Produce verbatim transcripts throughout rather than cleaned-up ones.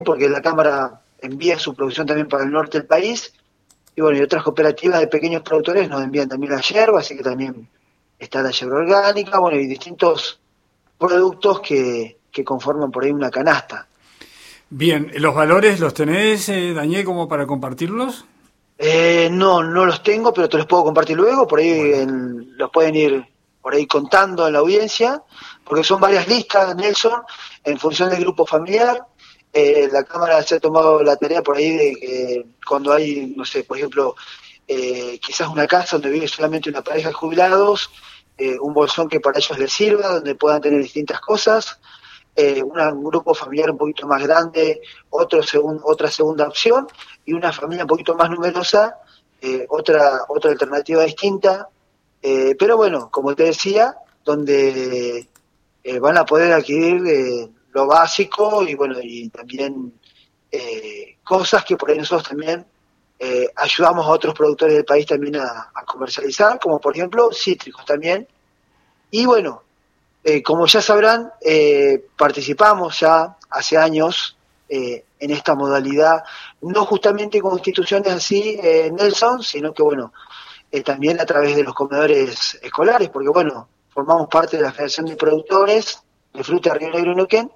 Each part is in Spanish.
porque la Cámara envía su producción también para el norte del país, y bueno, y otras cooperativas de pequeños productores nos envían también la yerba, así que también está la yerba orgánica, bueno, y distintos productos que, que conforman por ahí una canasta. Bien, ¿los valores los tenés, eh, Daniel, como para compartirlos? Eh, no, no los tengo, pero te los puedo compartir luego, por ahí Bueno, en- los pueden ir por ahí contando en la audiencia, porque son varias listas, Nelson, en función del grupo familiar. Eh, la Cámara se ha tomado la tarea por ahí de que cuando hay, no sé, por ejemplo, eh, quizás una casa donde vive solamente una pareja de jubilados, eh, un bolsón que para ellos les sirva, donde puedan tener distintas cosas, eh, una- un grupo familiar un poquito más grande, otro segun, otra segunda opción, y una familia un poquito más numerosa, eh, otra, otra alternativa distinta. Eh, pero bueno, como te decía, donde eh, van a poder adquirir eh, lo básico y bueno, y también eh, cosas que por ahí nosotros también eh, ayudamos a otros productores del país también a, a comercializar, como por ejemplo cítricos también. Y bueno, eh, como ya sabrán, eh, participamos ya hace años eh, en esta modalidad, no justamente con instituciones así, eh, Nelson, sino que bueno, eh, también a través de los comedores escolares, porque bueno, formamos parte de la Federación de Productores de Fruta Río Negro y Neuquén,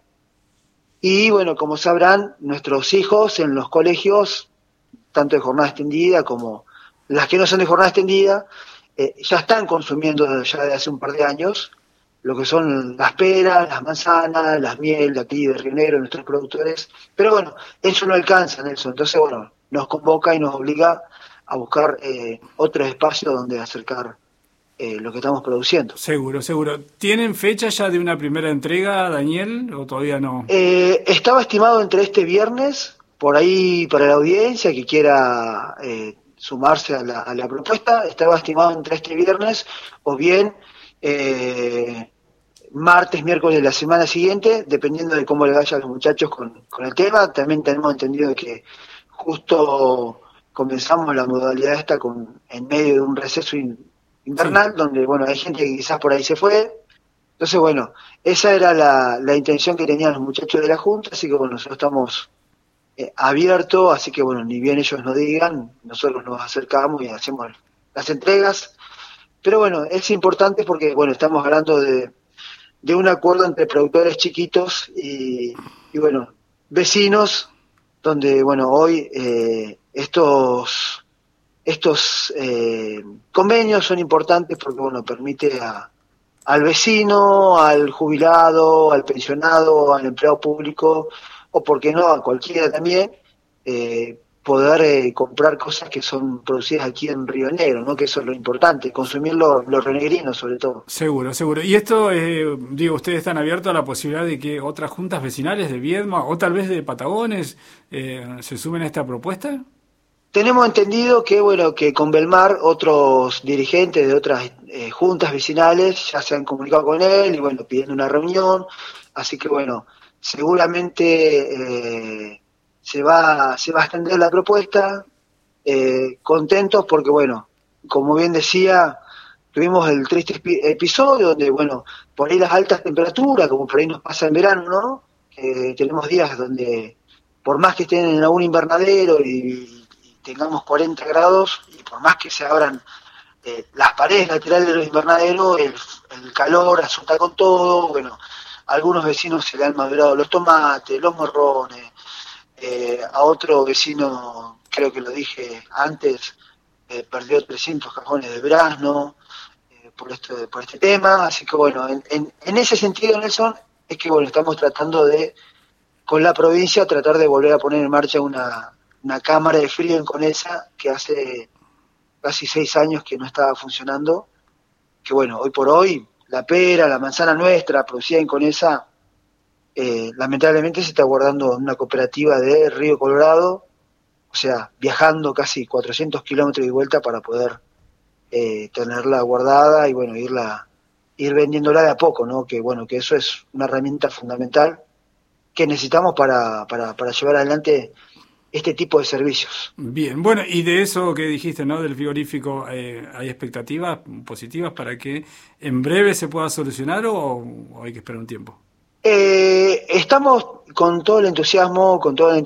y bueno, como sabrán, nuestros hijos en los colegios, tanto de jornada extendida como las que no son de jornada extendida, eh, ya están consumiendo ya de hace un par de años lo que son las peras, las manzanas, las miel de aquí de Río Negro, nuestros productores, pero bueno, eso no alcanza, Nelson, entonces bueno, nos convoca y nos obliga a buscar eh, otros espacios donde acercar eh, lo que estamos produciendo. seguro, seguro. ¿Tienen fecha ya de una primera entrega, Daniel, o todavía no? Eh, estaba estimado entre este viernes, por ahí para la audiencia que quiera eh, sumarse a la, a la propuesta, estaba estimado entre este viernes o bien eh, martes, miércoles de la semana siguiente, dependiendo de cómo le vaya a los muchachos con, con el tema. También tenemos entendido que justo comenzamos la modalidad esta con, en medio de un receso in, Sí. invernal, donde bueno, hay gente que quizás por ahí se fue. Entonces, bueno, esa era la, la intención que tenían los muchachos de la Junta, así que bueno, nosotros estamos eh, abiertos, así que bueno, ni bien ellos nos digan, nosotros nos acercamos y hacemos las entregas. Pero bueno, es importante porque bueno, estamos hablando de, de un acuerdo entre productores chiquitos y, y bueno, vecinos, donde bueno, hoy eh, estos, estos eh, convenios son importantes porque bueno, permite a al vecino, al jubilado, al pensionado, al empleado público, o por qué no, a cualquiera también, eh, poder eh, comprar cosas que son producidas aquí en Río Negro, ¿no? Que eso es lo importante, consumir los lo rionegrinos sobre todo. Seguro, seguro. Y esto, eh, digo, ustedes están abiertos a la posibilidad de que otras juntas vecinales de Viedma o tal vez de Patagones eh, se sumen a esta propuesta. Tenemos entendido que, bueno, que con Belmar otros dirigentes de otras eh, juntas vecinales ya se han comunicado con él y, bueno, pidiendo una reunión. Así que, bueno, seguramente eh, se va, se va a extender la propuesta. Eh, contentos porque, bueno, como bien decía, tuvimos el triste episodio donde, bueno, por ahí las altas temperaturas, como por ahí nos pasa en verano, ¿no? Que tenemos días donde, por más que estén en algún invernadero y, y tengamos cuarenta grados, y por más que se abran eh, las paredes laterales de los invernaderos, el, el calor asusta con todo, bueno, a algunos vecinos se le han madurado los tomates, los morrones, eh, a otro vecino, creo que lo dije antes, eh, perdió trescientos cajones de durazno eh, por, esto, por este tema, así que bueno, en, en, en ese sentido, Nelson, es que bueno, estamos tratando de, con la provincia, tratar de volver a poner en marcha una, una cámara de frío en Conesa que hace casi seis años que no estaba funcionando, que bueno, hoy por hoy, la pera, la manzana nuestra, producida en Conesa, eh, lamentablemente se está guardando en una cooperativa de Río Colorado, o sea, viajando casi cuatrocientos kilómetros de vuelta para poder eh, tenerla guardada y bueno, irla, ir vendiéndola de a poco, ¿no? Que bueno, que eso es una herramienta fundamental que necesitamos para, para, para llevar adelante este tipo de servicios. Bien, bueno, y de eso que dijiste, ¿no? Del frigorífico, eh, ¿hay expectativas positivas para que en breve se pueda solucionar o, o hay que esperar un tiempo? Eh, estamos con todo el entusiasmo, con todo el